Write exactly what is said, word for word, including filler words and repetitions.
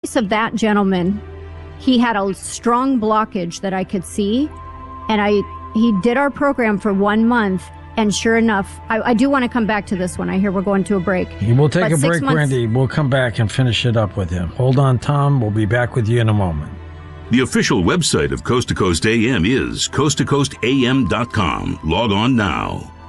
case of that gentleman, he had a strong blockage that I could see, and I he did our program for one month, and sure enough, I, I do want to come back to this one. I hear we're going to a break. We'll take But a six break, months- Brandy. We'll come back and finish it up with him. Hold on, Tom. We'll be back with you in a moment. The official website of Coast to Coast A M is coast to coast a m dot com. Log on now.